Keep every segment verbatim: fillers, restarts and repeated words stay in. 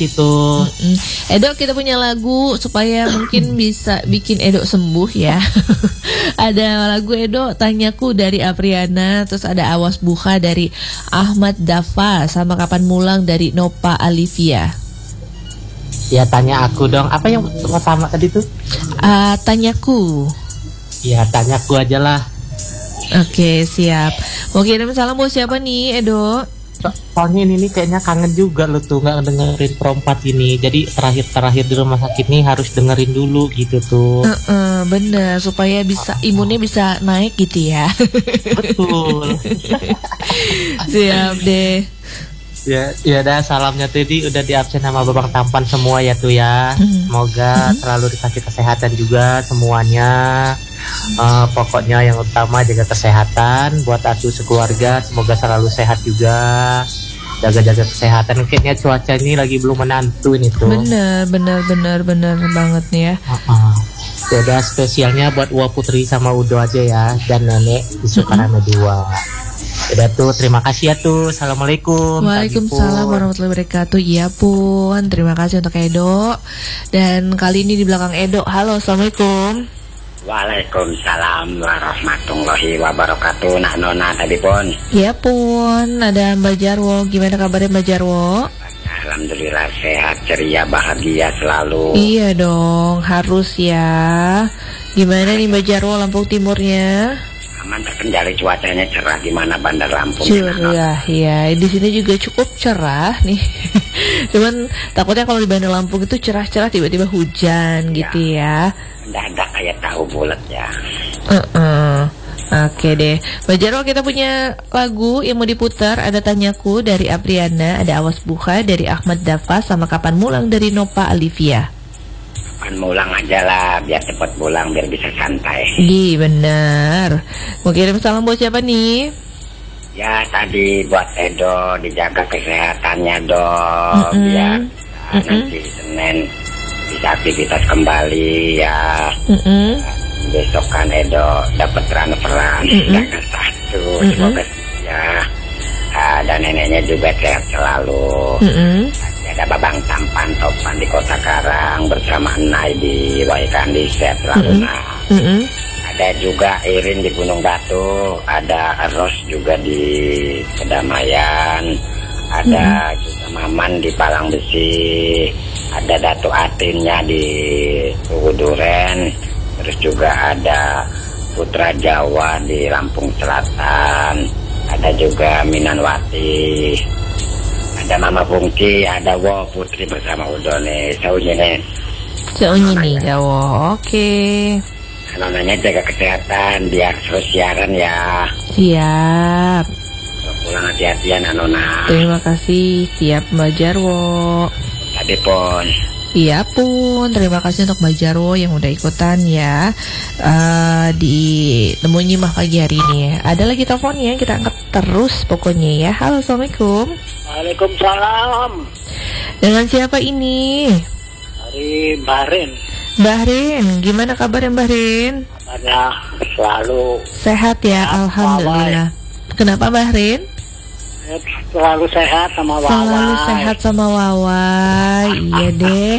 kasih tuh. Mm-mm. Edo, kita punya lagu supaya mungkin bisa bikin Edo sembuh ya. Ada lagu Edo, Tanyaku dari Apriana, terus ada Awas Buka dari Ahmad Dava, sama Kapan Mulang dari Nova Alivia. Ya tanya aku dong, apa yang pertama tadi tuh? Uh, tanyaku. Ya tanyaku aja lah. Oke, siap. Mau kirim salam buat siapa nih, Edo? So- soalnya ini nih kayaknya kangen juga lo tuh nggak dengerin perempat ini. Jadi terakhir-terakhir di rumah sakit nih harus dengerin dulu gitu tuh. Uh-uh, bener, supaya bisa imunnya bisa naik gitu ya. Betul. Siap deh. Ya, ya dah, salamnya tadi udah di absen sama Babang Tampan semua ya tuh ya. Semoga selalu dikasih kesehatan juga semuanya. Uh, pokoknya yang utama jaga kesehatan buat aku sekeluarga, semoga selalu sehat juga. Jaga-jaga kesehatan. Kayaknya cuaca ini lagi belum menentu ini tuh. Bener, bener, bener, bener banget nih ya. Uh-uh. Ya udah, spesialnya buat Uwa Putri sama Udo aja ya, dan nenek di Sukarame dua. Udah tuh, terima kasih ya tuh. Assalamualaikum. Waalaikumsalam warahmatullahi wabarakatuh. Iya pun, terima kasih untuk Edo. Dan kali ini di belakang Edo. Halo, assalamualaikum. Waalaikumsalam warahmatullahi wabarakatuh. Nak Nona tadi pun. Iya pun, ada Mbak Jarwo. Gimana kabarnya Mbak Jarwo? Alhamdulillah sehat, ceria, bahagia selalu. Iya dong, harus ya. Gimana nih Mbak Jarwo, Lampung Timurnya? Aman terkendali, cuacanya cerah. Gimana Bandar Lampung? Cerah ya, di sini juga cukup cerah nih. Cuman takutnya kalau di Bandar Lampung itu cerah-cerah tiba-tiba hujan ya, gitu ya. Mendadak kayak tahu bulat ya. Uh-uh. Oke deh, Mbak Jarwo, kita punya lagu yang mau diputar. Ada Tanyaku dari Apriana, ada Awas Buka dari Ahmad Dava, sama Kapan Mulang dari Nova Alivia. Kapan mulang aja lah, biar cepat pulang, biar bisa santai. Iya benar. Mau kirim salam buat siapa nih? Ya tadi buat Edo, dijaga kesehatannya dong. Mm-mm. Biar Mm-mm. nanti Senin bisa aktivitas kembali ya. Mm-mm. Besok kan Edo dapat transferan jaga satu, semoga ya. Ah, dan neneknya juga sehat selalu. Mm-mm. Ada Babang Tampan Topan di Kota Karang bersama Nai di Waikandi, sehat selalu. Mm-mm. Nah, Mm-mm. ada juga Irin di Gunung Batu, ada Ros juga di Kedamaian, ada juga Maman di Palang Besi, ada Datu Atinnya di Tugu Duren, terus juga ada Putra Jawa di Lampung Selatan, ada juga Minanwati, ada Mama Fungki, ada Wo Putri bersama Udone. Saunya nih. Soalnya nih, Jawo. Oke. Namanya jaga kesehatan biar terus siaran ya. Siap. Pulang hati-hati ya Nona. Terima kasih. Siap Mbak Jarwo. Tadi pun. Iya pun, terima kasih untuk Mbak Jarwo yang udah ikutan ya uh, di Temu Nyimah pagi hari ini ya. Ada lagi teleponnya, kita angkat terus pokoknya ya. Halo, assalamualaikum. Waalaikumsalam. Dengan siapa ini? Dari Bahrain. Bahrain, gimana kabarnya Bahrain? Kabarnya selalu Sehat ya, alhamdulillah. Kenapa Bahrain? selalu sehat sama Wawa. Selalu sehat sama Wawa. Iya deh.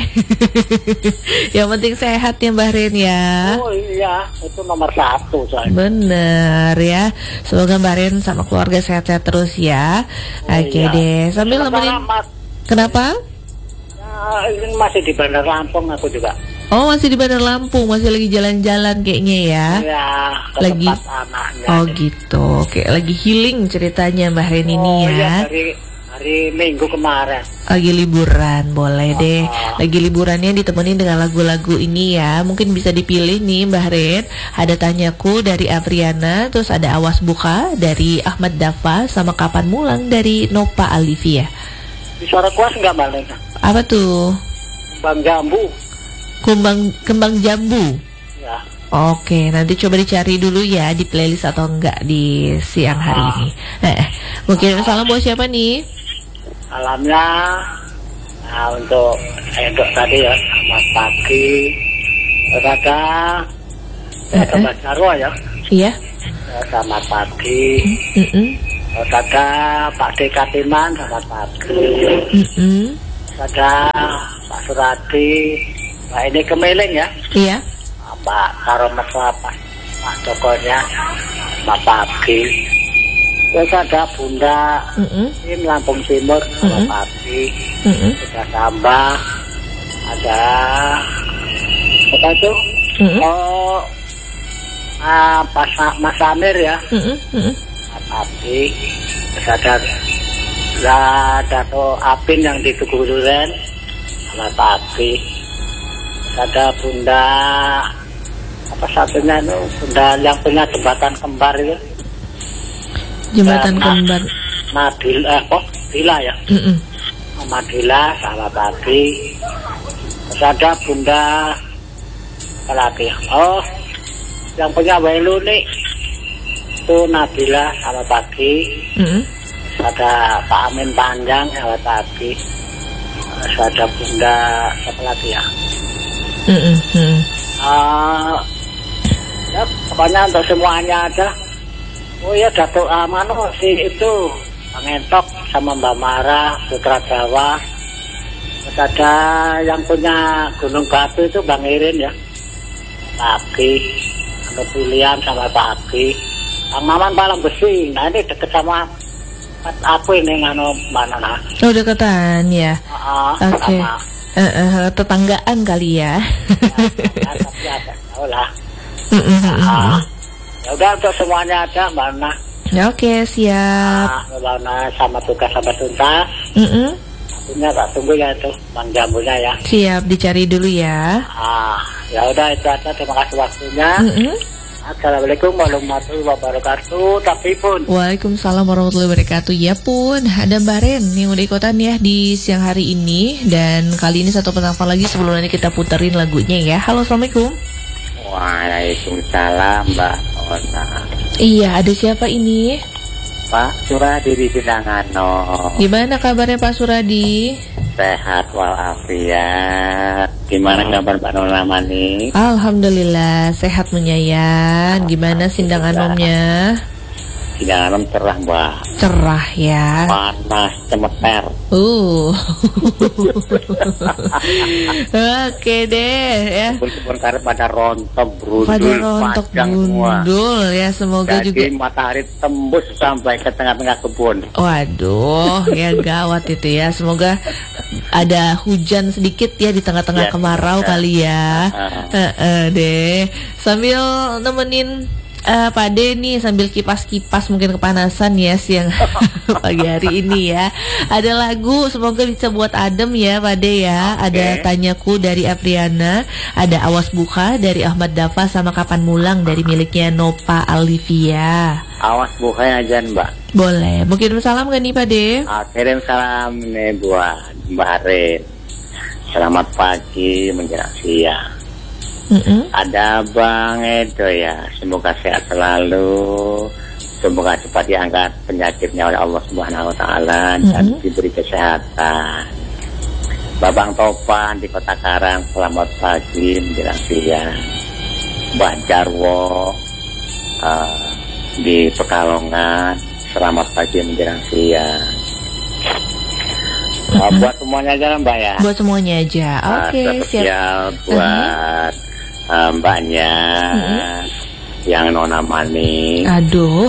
Yang penting sehat ya Bahrain ya. Oh iya, itu nomor satu saya. Bener ya. Semoga Bahrain sama keluarga sehat-sehat terus ya. Oke iya. deh. Sambil nemenin. Kenapa? Ya, ini masih di Bandar Lampung aku juga. Oh, masih di Bandar Lampung, masih lagi jalan-jalan kayaknya ya. Iya, ke lagi tempat anaknya. Oh gitu. Kayak lagi healing ceritanya Bahrain Oh, ini ya. iya, dari hari Minggu kemarin. Lagi liburan, boleh deh. Lagi liburannya ditemenin dengan lagu-lagu ini ya. Mungkin bisa dipilih nih Mbah Ren. Ada Tanyaku dari Apriana, terus ada Awas Buka dari Ahmad Dava, sama Kapan Mulang dari Nova Alivia. Di suara kuas nggak balik? Apa tuh? Bang Jambu. Kembang kembang jambu. Ya. Oke, nanti coba dicari dulu ya di playlist atau enggak di siang hari ini. Eh, mungkin salam buat siapa nih? Salamnya nah, untuk Edo tadi ya, selamat pagi. Ada ada Mbak Jarwo ya. Iya. Selamat pagi. Mm-mm. Ada Pak Dekatiman, selamat pagi. Mm-mm. ada Pak Suradi, Mbak ini Kemeling ya. Iya. Mbak Karomet Lapas, Pak Tokonya, Mbak Pagi. Terus ada Bunda Mm-mm. ini Lampung Timur, Mbak Mm-mm. Pagi. Mm-mm. Ada tambah, ada apa itu? Mm-mm. Oh, ah, Pak Sa- Mas Amir ya, Mm-mm. Mm-mm. Mbak Pagi. Terus ada lah Dato Apin yang di Tugu Duren, Mbak Pagi. Terus ada Bunda apa satunya itu, Bunda yang punya jembatan kembar itu. Jembatan Ya, Ma- kembar. Madila, eh, kok Bila ya? Mm-mm. Madila, selamat pagi. Terus ada Bunda apa lagi? Oh, yang punya Welu nih itu Nabila, selamat pagi. Mm-mm. Terus ada Pak Amin Panjang, selamat pagi. Terus ada Bunda apa lagi ya? Mm-mm. Mm-mm. Ah, ya pokoknya untuk semuanya ada. Oh ya Datuk Amano si itu Bang Entok sama Mbak Mara Putra Jawa. Terus ada yang punya Gunung Batu itu Bang Irin ya. Pagi, ada pilihan sama Pagi. Bang Maman Palang Besi. Nah ini deket sama aku ini ngano Mbak Nana. Oh, deketan ya. Ah, Oke. sama. Eh, eh, tetanggaan kali ya. Ya, tapi ada tahu lah. Mm-mm. Ah, ya udah untuk semuanya ada Mbak Nana. Ya, oke, siap. Ah, Mbak Nana sama tugas sama tuntas. Mm-mm. Punya tak tunggu ya itu bang jambunya ya. Siap, dicari dulu ya. Ah, ya udah itu aja. Terima kasih waktunya. Mm-mm. Assalamualaikum warahmatullahi wabarakatuh. Tapi pun Waalaikumsalam warahmatullahi wabarakatuh. Ya pun, ada Mbak Ren yang udah ikutan ya di siang hari ini. Dan kali ini satu penelpon lagi sebelum nanti kita puterin lagunya ya. Halo, assalamualaikum. Waalaikumsalam Mbak Ona. Iya, ada siapa ini? Pak Suradi di Bidangano. Gimana kabarnya Pak Suradi? Sehat walafiat. Gimana kabar Mbak Nona Mani? Alhamdulillah, sehat menyayan. Gimana sindang anomnya? Bidangano cerah Mbak. Cerah ya. Panas cemeter. Uh. Oke deh ya. Kebun-kebun karet pada rontok brundul. Pada rontok panjang semua. bundul ya, semoga Jadi juga. matahari tembus sampai ke tengah-tengah kebun. Waduh, ya gawat itu ya. Semoga ada hujan sedikit ya di tengah-tengah Ya, kemarau ya. kali ya. Ah. Heeh deh. Sambil nemenin eh Pak De nih sambil kipas-kipas mungkin kepanasan ya siang pagi hari ini ya. Ada lagu semoga bisa buat adem ya Pak De ya. Oke. Ada Tanyaku dari Apriana, ada Awas Buka dari Ahmad Dafa sama Kapan Mulang dari miliknya Nopa Alivia. Awas buka aja Mbak. Boleh. Mau kirim salam gak nih Pak De? Ah, kirim salam nih buat Mbak Rin. Selamat pagi menjelang siang. Mm-mm. Ada Bang Edo ya, semoga sehat selalu, semoga cepat diangkat penyakitnya oleh Allah Subhanahu Wa Taala dan Mm-mm. diberi kesehatan. Babang Topan di Kota Karang, selamat pagi menjelang siang. Mbak Jarwo uh, di Pekalongan, selamat pagi menjelang siang. Uh, buat semuanya aja Mbak ya. Buat semuanya aja. Oke, Uh, siap. spesial buat uh, mbaknya yang Nona Mani. Aduh.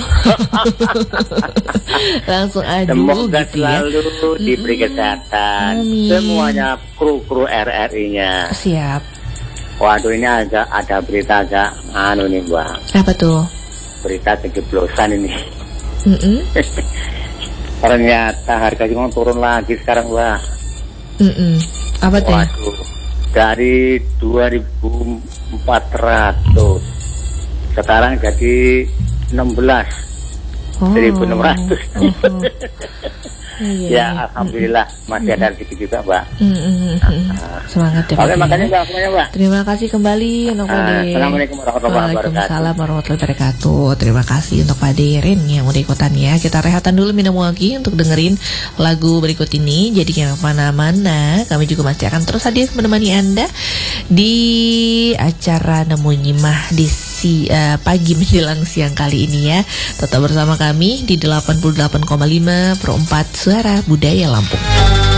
Langsung aduh Semoga gitu ya. selalu diberi kesehatan. Amin. Semuanya kru-kru R R I-nya. Siap. Waduh, ini agak ada berita agak anu nih Bang. Apa tuh? Berita kejeblosan ini. Mm-mm. Ternyata harga cuma turun lagi sekarang Bang. Mm-mm. Apa tuh? Waduh, dari dua ribu empat ratus sekarang jadi enam belas ribu enam ratus. Oh. Iya, Ya, iya. alhamdulillah masih ada rezeki juga, Mbak. Mm-mm. Semangat ya Pak Oke, De, makanya ya. Mbak semuanya, Mbak. Terima kasih kembali untuk Pak Ah, De. Assalamualaikum warahmatullahi wabarakatuh. Waalaikumsalam warahmatullahi wabarakatuh. Terima kasih untuk Pak De Rin yang udah ikutan ya. Kita rehatan dulu minum lagi untuk dengerin lagu berikut ini. Jadi jangan kemana-mana. Kami juga masih akan terus hadir menemani Anda di acara Nemu Nyimah di si, uh, pagi menjelang siang kali ini ya. Tetap bersama kami di delapan puluh delapan koma lima per empat Suara Budaya Lampung.